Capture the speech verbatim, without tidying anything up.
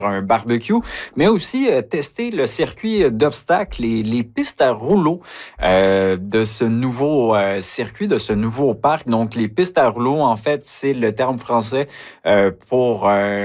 un barbecue, mais aussi euh, tester le circuit d'obstacles, les, les pistes à rouleaux euh, de ce nouveau euh, circuit, de ce nouveau parc. Donc, les pistes à rouleaux, en fait, c'est le terme français euh, pour euh,